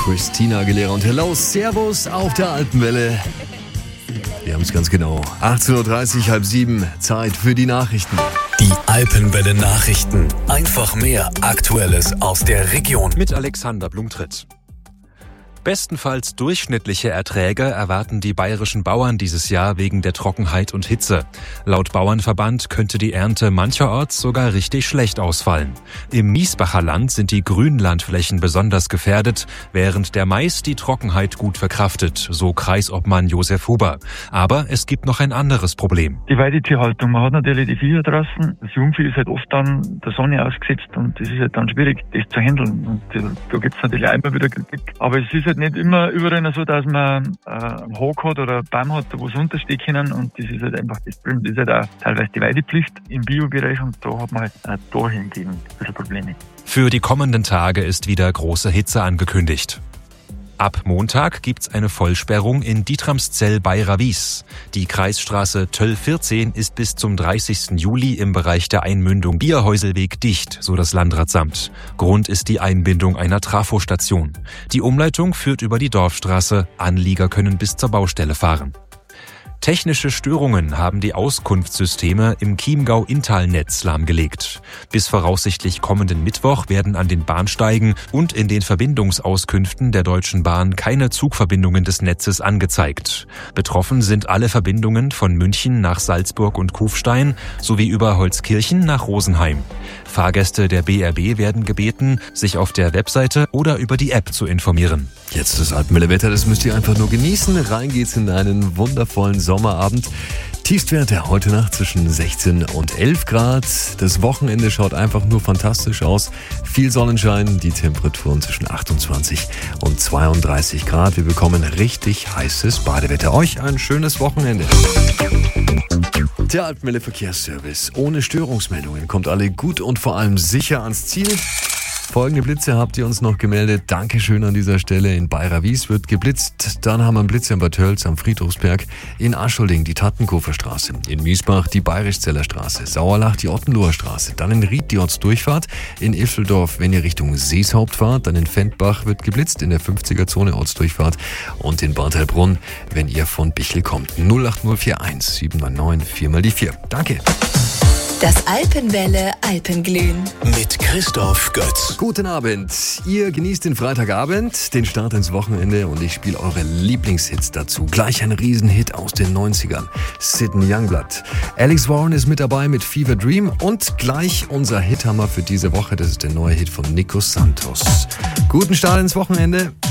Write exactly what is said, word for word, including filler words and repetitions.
Christina Aguilera und Hello, Servus auf der Alpenwelle. Wir haben es ganz genau. achtzehn Uhr dreißig, halb sieben, Zeit für die Nachrichten. Die Alpenwelle Nachrichten. Einfach mehr Aktuelles aus der Region. Mit Alexander Blumtritt. Bestenfalls durchschnittliche Erträge erwarten die bayerischen Bauern dieses Jahr wegen der Trockenheit und Hitze. Laut Bauernverband könnte die Ernte mancherorts sogar richtig schlecht ausfallen. Im Miesbacher Land sind die Grünlandflächen besonders gefährdet, während der Mais die Trockenheit gut verkraftet, so Kreisobmann Josef Huber. Aber es gibt noch ein anderes Problem. Die Weidetierhaltung. Man hat natürlich die Viecher draußen. Das Jungvieh ist halt oft dann der Sonne ausgesetzt und es ist halt dann schwierig, das zu handeln. Und da gibt es natürlich auch immer wieder Kritik. Aber es ist halt nicht immer überall so, dass man äh, einen Hag hat oder einen Baum hat, wo es unterstehen können. Und das ist halt einfach das Problem. Das ist halt auch teilweise die Weidepflicht im Biobereich und da hat man halt auch da hingegen ein bisschen Probleme. Für die kommenden Tage ist wieder große Hitze angekündigt. Ab Montag gibt's eine Vollsperrung in Dietramszell bei Rawies. Die Kreisstraße Töll vierzehn ist bis zum dreißigsten Juli im Bereich der Einmündung Bierhäuselweg dicht, so das Landratsamt. Grund ist die Einbindung einer Trafostation. Die Umleitung führt über die Dorfstraße. Anlieger können bis zur Baustelle fahren. Technische Störungen haben die Auskunftssysteme im Chiemgau-Inntal-Netz lahmgelegt. Bis voraussichtlich kommenden Mittwoch werden an den Bahnsteigen und in den Verbindungsauskünften der Deutschen Bahn keine Zugverbindungen des Netzes angezeigt. Betroffen sind alle Verbindungen von München nach Salzburg und Kufstein sowie über Holzkirchen nach Rosenheim. Fahrgäste der B R B werden gebeten, sich auf der Webseite oder über die App zu informieren. Jetzt das Alpenwelle-Wetter, das müsst ihr einfach nur genießen. Rein geht's in einen wundervollen Sommerabend. Tiefstwerte heute Nacht zwischen sechzehn und elf Grad. Das Wochenende schaut einfach nur fantastisch aus. Viel Sonnenschein, die Temperaturen zwischen achtundzwanzig und zweiunddreißig Grad. Wir bekommen richtig heißes Badewetter. Euch ein schönes Wochenende. Der Alpenwelle Verkehrsservice. Ohne Störungsmeldungen kommt alle gut und vor allem sicher ans Ziel. Folgende Blitze habt ihr uns noch gemeldet. Dankeschön an dieser Stelle. In Bei-Rawies wird geblitzt. Dann haben wir einen Blitz in Bad Tölz am Friedhofsberg. In Aschholding die Tattenkofer Straße. In Miesbach die Bayrischzeller Straße. Sauerlach die Ottenloher Straße. Dann in Ried die Ortsdurchfahrt. In Iffeldorf, wenn ihr Richtung Seeshaupt fahrt. Dann in Fendbach wird geblitzt in der fünfziger-Zone Ortsdurchfahrt. Und in Bad Heilbrunn, wenn ihr von Bichl kommt. null acht null vier eins sieben neun neun vier mal die vier. Danke. Das Alpenwelle Alpenglühen. Mit Christoph Götz. Guten Abend. Ihr genießt den Freitagabend, den Start ins Wochenende und ich spiele eure Lieblingshits dazu. Gleich ein Riesenhit aus den neunzigern. Sidney Youngblood. Alex Warren ist mit dabei mit Fever Dream und gleich unser Hithammer für diese Woche. Das ist der neue Hit von Nico Santos. Guten Start ins Wochenende.